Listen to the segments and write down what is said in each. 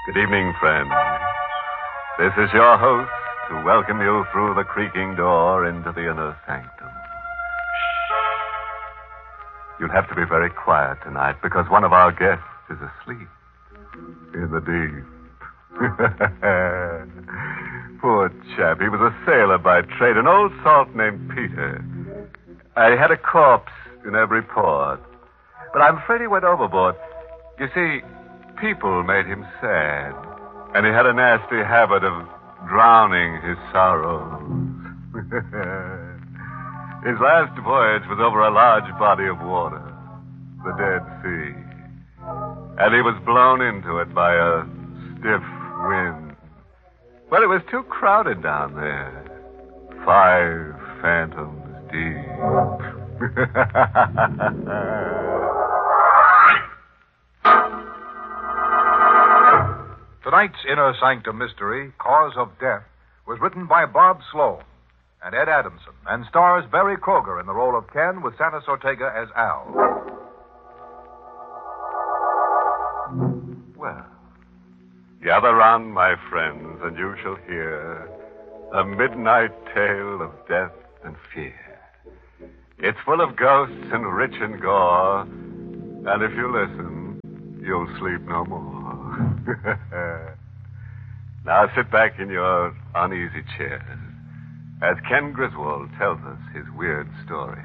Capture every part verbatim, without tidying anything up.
Good evening, friends. This is your host to welcome you through the creaking door into the inner sanctum. Shh. You'll have to be very quiet tonight because one of our guests is asleep in the deep. Poor chap. He was a sailor by trade, an old salt named Peter. I had a corpse in every port. But I'm afraid he went overboard. You see, people made him sad. And he had a nasty habit of drowning his sorrows. His last voyage was over a large body of water, the Dead Sea. And he was blown into it by a stiff wind. Well, it was too crowded down there. Five fathoms deep. Tonight's Inner Sanctum Mystery, Cause of Death, was written by Bob Sloan and Ed Adamson and stars Barry Kroger in the role of Ken with Santos Ortega as Al. Well, gather round, my friends, and you shall hear a midnight tale of death and fear. It's full of ghosts and rich in gore, and if you listen, you'll sleep no more. Now sit back in your uneasy chairs as Ken Griswold tells us his weird story.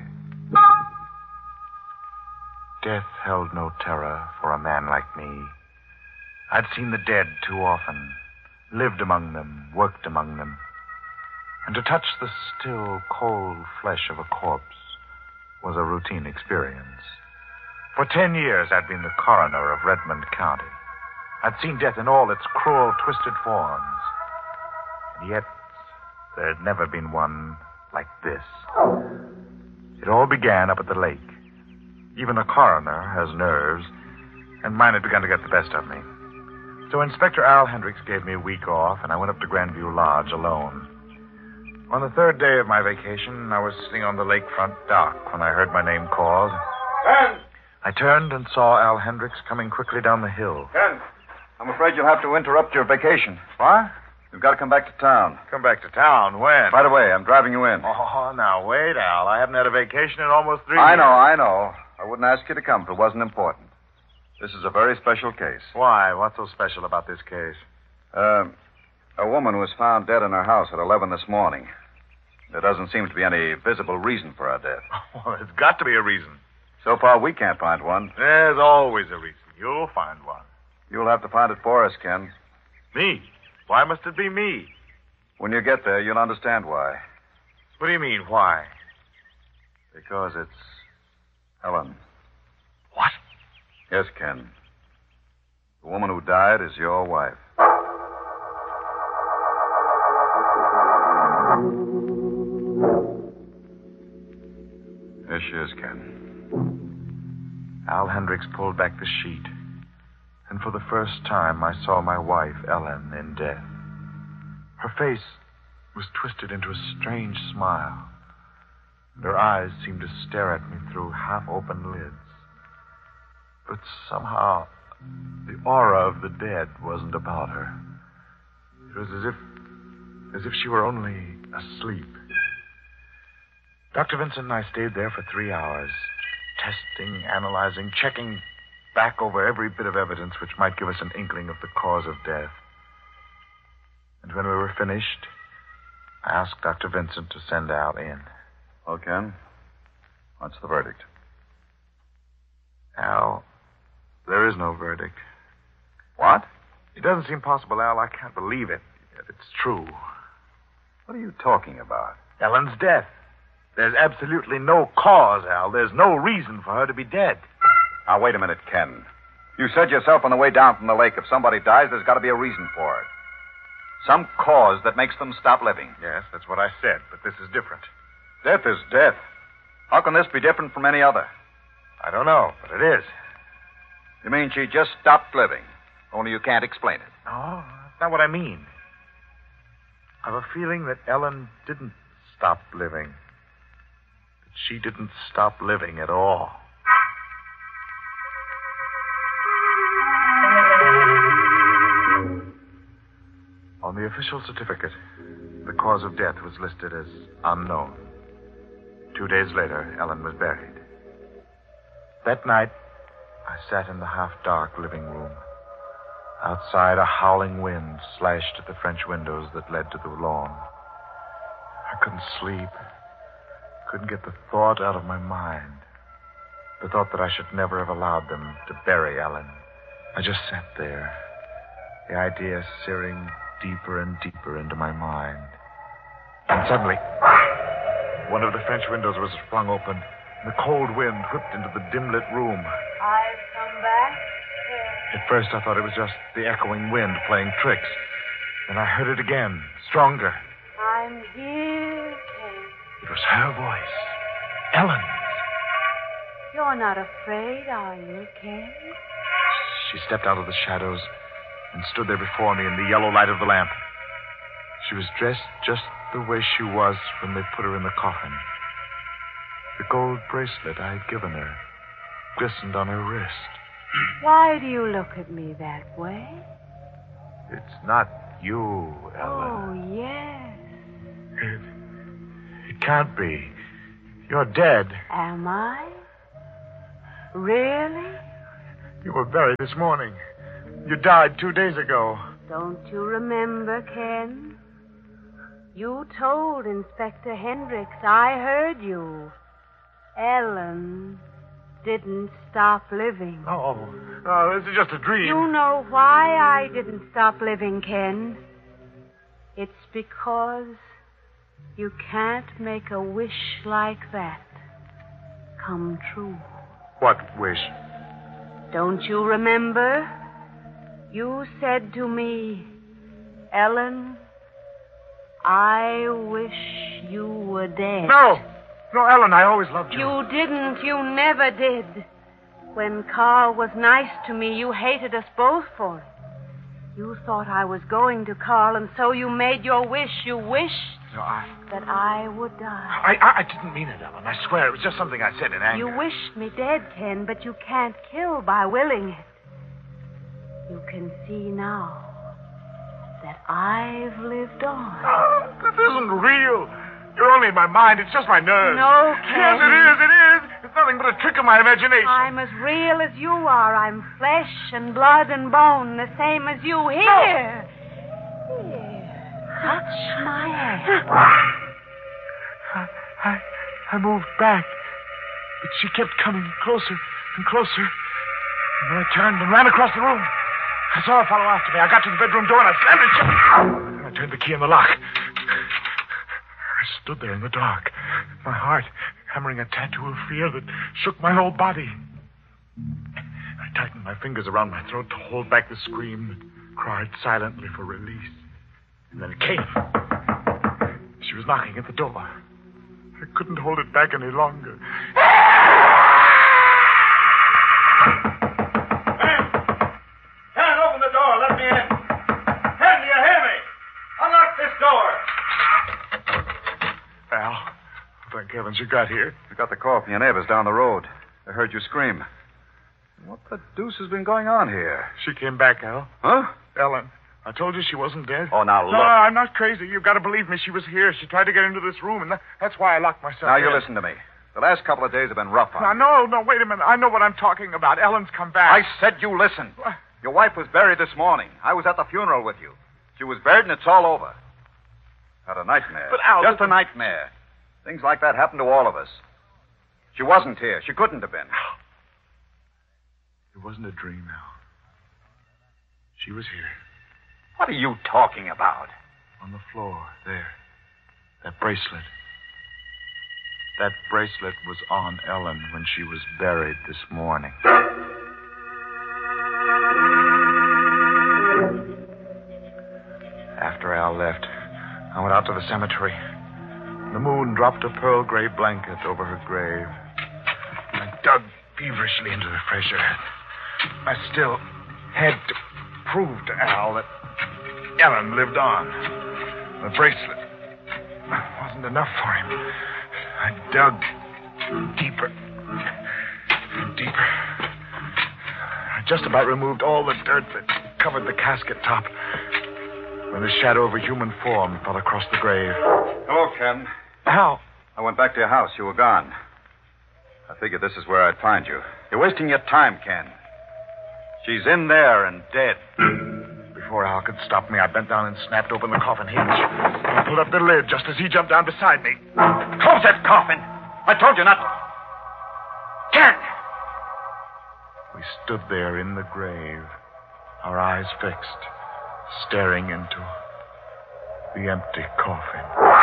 Death held no terror for a man like me. I'd seen the dead too often, lived among them, worked among them. And to touch the still, cold flesh of a corpse was a routine experience. For ten years, I'd been the coroner of Redmond County. I'd seen death in all its cruel, twisted forms. And yet, there had never been one like this. It all began up at the lake. Even a coroner has nerves, and mine had begun to get the best of me. So Inspector Al Hendricks gave me a week off, and I went up to Grandview Lodge alone. On the third day of my vacation, I was sitting on the lakefront dock when I heard my name called. Ken! I turned and saw Al Hendricks coming quickly down the hill. Ken, I'm afraid you'll have to interrupt your vacation. What? You've got to come back to town. Come back to town? When? Right away. I'm driving you in. Oh, now, wait, Al. I haven't had a vacation in almost three I years. know, I know. I wouldn't ask you to come if it wasn't important. This is a very special case. Why? What's so special about this case? Uh, a woman was found dead in her house at eleven this morning. There doesn't seem to be any visible reason for her death. Well, there's got to be a reason. So far, we can't find one. There's always a reason. You'll find one. You'll have to find it for us, Ken. Me? Why must it be me? When you get there, you'll understand why. What do you mean, why? Because it's Helen. What? Yes, Ken. The woman who died is your wife. There she is, Ken. Al Hendricks pulled back the sheet. And for the first time, I saw my wife, Ellen, in death. Her face was twisted into a strange smile, and her eyes seemed to stare at me through half-open lids. But somehow, the aura of the dead wasn't about her. It was as if, as if she were only asleep. Doctor Vincent and I stayed there for three hours, testing, analyzing, checking back over every bit of evidence which might give us an inkling of the cause of death. And when we were finished, I asked Doctor Vincent to send Al in. Well, Ken, what's the verdict? Al, there is no verdict. What? It doesn't seem possible, Al. I can't believe it. Yet it's true. What are you talking about? Ellen's death. There's absolutely no cause, Al. There's no reason for her to be dead. Now, wait a minute, Ken. You said yourself on the way down from the lake, if somebody dies, there's got to be a reason for it. Some cause that makes them stop living. Yes, that's what I said, but this is different. Death is death. How can this be different from any other? I don't know, but it is. You mean she just stopped living, only you can't explain it? No, that's not what I mean. I have a feeling that Ellen didn't stop living. That she didn't stop living at all. official certificate, the cause of death was listed as unknown. Two days later, Ellen was buried. That night, I sat in the half-dark living room. Outside, a howling wind slashed at the French windows that led to the lawn. I couldn't sleep. Couldn't get the thought out of my mind. The thought that I should never have allowed them to bury Ellen. I just sat there, the idea searing deeper and deeper into my mind. And suddenly, one of the French windows was flung open, and the cold wind whipped into the dim-lit room. I've come back. At first, I thought it was just the echoing wind playing tricks. Then I heard it again, stronger. I'm here, Ken. It was her voice. Ellen's. You're not afraid, are you, Ken? She stepped out of the shadows and stood there before me in the yellow light of the lamp. She was dressed just the way she was when they put her in the coffin. The gold bracelet I had given her glistened on her wrist. Why do you look at me that way? It's not you, Ellen. Oh, yes. It, it can't be. You're dead. Am I? Really? You were buried this morning. You died two days ago. Don't you remember, Ken? You told Inspector Hendricks. I heard you. Ellen didn't stop living. Oh, oh, this is just a dream. You know why I didn't stop living, Ken? It's because you can't make a wish like that come true. What wish? Don't you remember? You said to me, Ellen, I wish you were dead. No! No, Ellen, I always loved you. You didn't. You never did. When Carl was nice to me, you hated us both for it. You thought I was going to Carl, and so you made your wish. You wished No, I... that I would die. I, I, I didn't mean it, Ellen. I swear. It was just something I said in anger. You wished me dead, Ken, but you can't kill by willing it. You can see now that I've lived on. Oh, this isn't real. You're only in my mind. It's just my nerves. No, Ken. Yes, it is. It is. It's nothing but a trick of my imagination. I'm as real as you are. I'm flesh and blood and bone, the same as you. Here. No. Here. Touch my hand. I, I, I moved back, but she kept coming closer and closer. And then I turned and ran across the room. I saw her follow after me. I got to the bedroom door and I slammed it shut. And I turned the key in the lock. I stood there in the dark, my heart hammering a tattoo of fear that shook my whole body. I tightened my fingers around my throat to hold back the scream that cried silently for release. And then it came. She was knocking at the door. I couldn't hold it back any longer. Can't open the door. Let me in. Ken, do you hear me? Unlock this door. Al, thank heavens you got here. We got the call from your neighbors down the road. They heard you scream. What the deuce has been going on here? She came back, Al. Huh? Ellen, I told you she wasn't dead. Oh, now look. No, I'm not crazy. You've got to believe me. She was here. She tried to get into this room, and that, that's why I locked myself Now, in. you listen to me. The last couple of days have been rough on Now, you. no, no, wait a minute. I know what I'm talking about. Ellen's come back. I said you listen. What? Your wife was buried this morning. I was at the funeral with you. She was buried, and it's all over. Had a nightmare. But, Al, Just listen- a nightmare. Things like that happen to all of us. She wasn't here. She couldn't have been. It wasn't a dream, Al. She was here, What are you talking about? on the floor, there. That bracelet. That bracelet was on Ellen when she was buried this morning. After Al left, I went out to the cemetery. The moon dropped a pearl gray blanket over her grave. I dug feverishly into the fresh earth. I still had to prove to Al that Ellen lived on. The bracelet wasn't enough for him. I dug deeper and deeper. I just about removed all the dirt that covered the casket top. when the shadow of a human form fell across the grave. Hello, Ken. Al! I went back to your house. You were gone. I figured this is where I'd find you. You're wasting your time, Ken. She's in there and dead. Before Al could stop me, I bent down and snapped open the coffin hinge. I pulled up the lid just as he jumped down beside me. Close that coffin! I told you not. Ken! We stood there in the grave, our eyes fixed, staring into the empty coffin.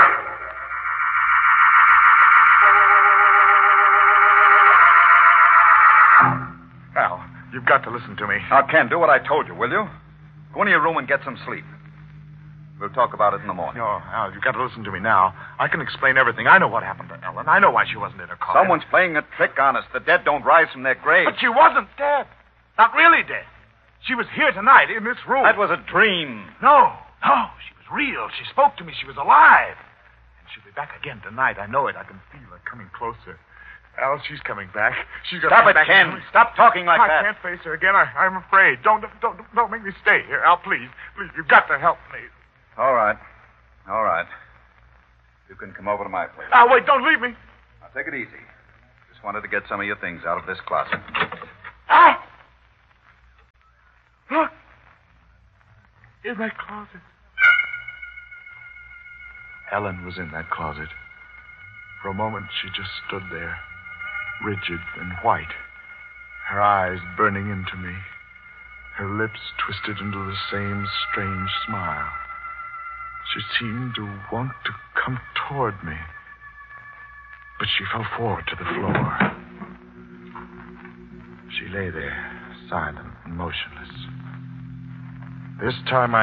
Al, you've got to listen to me. Now, Ken, do what I told you, will you? Go into your room and get some sleep. We'll talk about it in the morning. No, Al, you've got to listen to me now. I can explain everything. I know what happened to Ellen. I know why she wasn't in her coffin. Someone's playing a trick on us. The dead don't rise from their graves. But she wasn't dead. Not really dead. She was here tonight in this room. That was a dream. No, no. She was real. She spoke to me. She was alive. And she'll be back again tonight. I know it. I can feel her coming closer. Al, she's coming back. She's gonna Stop come it, back. Ken. Stop talking like I that. I can't face her again. I, I'm afraid. Don't, don't, don't make me stay here, Al. Please, please. You've got to help me. All right. All right. You can come over to my place. Al, wait. Don't leave me. Now, take it easy. Just wanted to get some of your things out of this closet. Al! Look. In that closet. Ellen was in that closet. For a moment, she just stood there, rigid and white, her eyes burning into me, her lips twisted into the same strange smile. She seemed to want to come toward me, but she fell forward to the floor. She lay there, silent and motionless. This time I